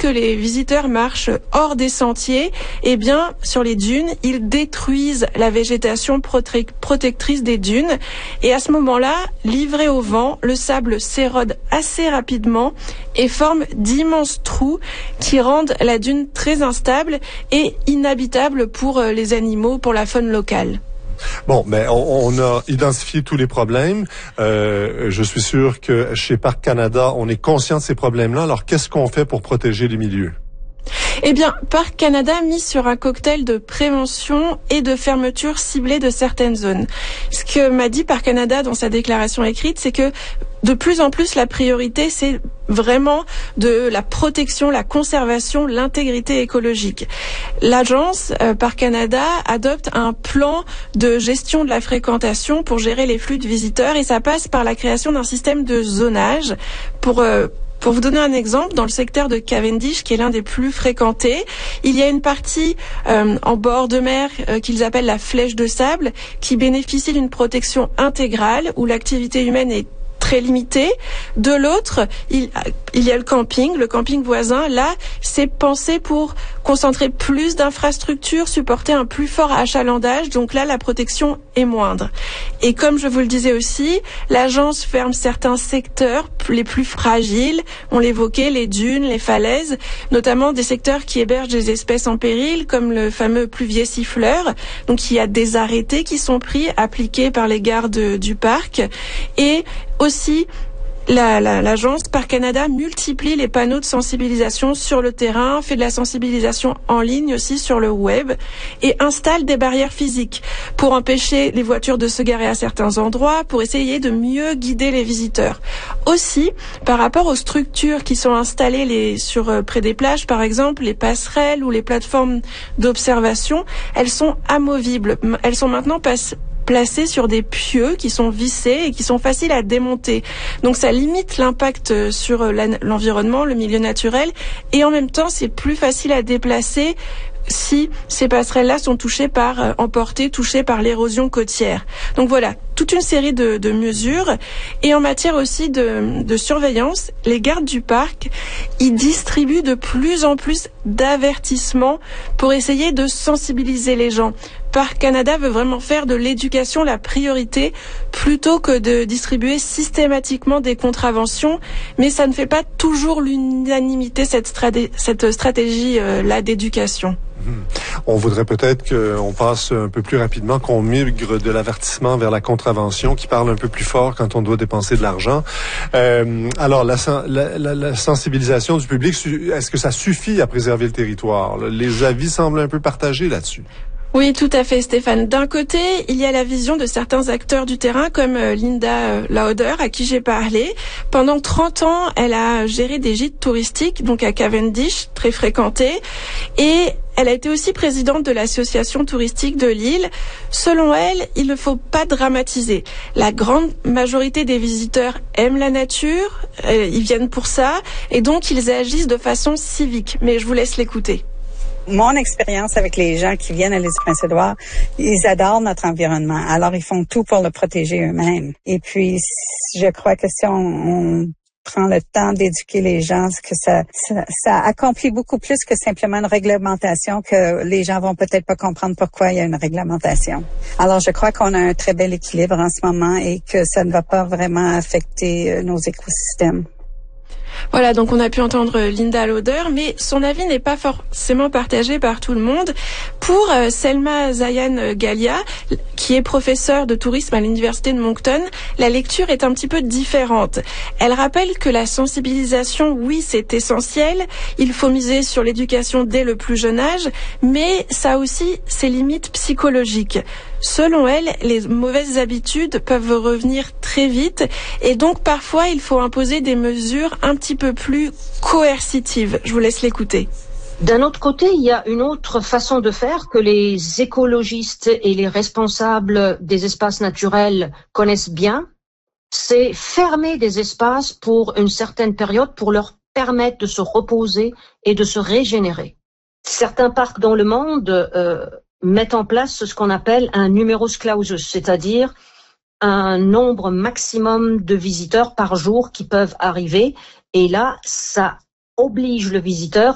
les visiteurs marchent hors des sentiers, eh bien, sur les dunes, ils détruisent la végétation protectrice des dunes. Et à ce moment-là, livré au vent, le sable s'érode assez rapidement et forme d'immenses trous qui rendent la dune très instable et inhabitable pour les animaux, pour la faune locale. Bon, mais on a identifié tous les problèmes. Je suis sûr que chez Parcs Canada, on est conscient de ces problèmes-là. Alors, qu'est-ce qu'on fait pour protéger les milieux? Eh bien, Parcs Canada a mis sur un cocktail de prévention et de fermeture ciblée de certaines zones. Ce que m'a dit Parcs Canada dans sa déclaration écrite, c'est que de plus en plus, la priorité, c'est vraiment de la protection, la conservation, l'intégrité écologique. L'agence Parcs Canada adopte un plan de gestion de la fréquentation pour gérer les flux de visiteurs et ça passe par la création d'un système de zonage pour vous donner un exemple, dans le secteur de Cavendish, qui est l'un des plus fréquentés, il y a une partie en bord de mer qu'ils appellent la flèche de sable, qui bénéficie d'une protection intégrale, où l'activité humaine est très limité. De l'autre, il y a le camping voisin. Là, c'est pensé pour concentrer plus d'infrastructures, supporter un plus fort achalandage. Donc là, la protection est moindre. Et comme je vous le disais aussi, l'agence ferme certains secteurs les plus fragiles. On l'évoquait, les dunes, les falaises, notamment des secteurs qui hébergent des espèces en péril, comme le fameux pluvier siffleur. Donc il y a des arrêtés qui sont pris, appliqués par les gardes du parc. Et aussi, l'agence Parcs Canada multiplie les panneaux de sensibilisation sur le terrain, fait de la sensibilisation en ligne aussi sur le web et installe des barrières physiques pour empêcher les voitures de se garer à certains endroits, pour essayer de mieux guider les visiteurs. Aussi, par rapport aux structures qui sont installées près des plages, par exemple, les passerelles ou les plateformes d'observation, elles sont amovibles. Elles sont maintenant placés sur des pieux qui sont vissés et qui sont faciles à démonter. Donc ça limite l'impact sur l'environnement, le milieu naturel, et en même temps c'est plus facile à déplacer si ces passerelles-là sont touchées par l'érosion côtière. Donc voilà, toute une série de mesures. Et en matière aussi de surveillance, les gardes du parc, ils distribuent de plus en plus d'avertissements pour essayer de sensibiliser les gens. Parcs Canada veut vraiment faire de l'éducation la priorité plutôt que de distribuer systématiquement des contraventions, mais ça ne fait pas toujours l'unanimité, cette stratégie-là d'éducation. On voudrait peut-être qu'on passe un peu plus rapidement, qu'on migre de l'avertissement vers la contravention, qui parle un peu plus fort quand on doit dépenser de l'argent. Alors, la sensibilisation du public, est-ce que ça suffit à préserver le territoire? Les avis semblent un peu partagés là-dessus. Oui, tout à fait, Stéphane. D'un côté, il y a la vision de certains acteurs du terrain, comme Linda Lauder, à qui j'ai parlé. Pendant 30 ans, elle a géré des gîtes touristiques, donc à Cavendish, très fréquentés, et elle a été aussi présidente de l'association touristique de l'île. Selon elle, il ne faut pas dramatiser. La grande majorité des visiteurs aiment la nature, ils viennent pour ça, et donc ils agissent de façon civique. Mais je vous laisse l'écouter. Mon expérience avec les gens qui viennent à l'île du Prince-Édouard, ils adorent notre environnement. Alors, ils font tout pour le protéger eux-mêmes. Et puis, je crois que si on prend le temps d'éduquer les gens, que ça accomplit beaucoup plus que simplement une réglementation, que les gens vont peut-être pas comprendre pourquoi il y a une réglementation. Alors, je crois qu'on a un très bel équilibre en ce moment et que ça ne va pas vraiment affecter nos écosystèmes. Voilà, donc on a pu entendre Linda Lauder, mais son avis n'est pas forcément partagé par tout le monde. Pour Selma Zayan Galia, qui est professeure de tourisme à l'université de Moncton, la lecture est un petit peu différente. Elle rappelle que la sensibilisation, oui, c'est essentiel, il faut miser sur l'éducation dès le plus jeune âge, mais ça a aussi ses limites psychologiques. Selon elle, les mauvaises habitudes peuvent revenir très vite et donc parfois il faut imposer des mesures un petit peu plus coercitives. Je vous laisse l'écouter. D'un autre côté, il y a une autre façon de faire que les écologistes et les responsables des espaces naturels connaissent bien. C'est fermer des espaces pour une certaine période pour leur permettre de se reposer et de se régénérer. Certains parcs dans le monde mettent en place ce qu'on appelle un numerus clausus, c'est-à-dire un nombre maximum de visiteurs par jour qui peuvent arriver. Et là, ça oblige le visiteur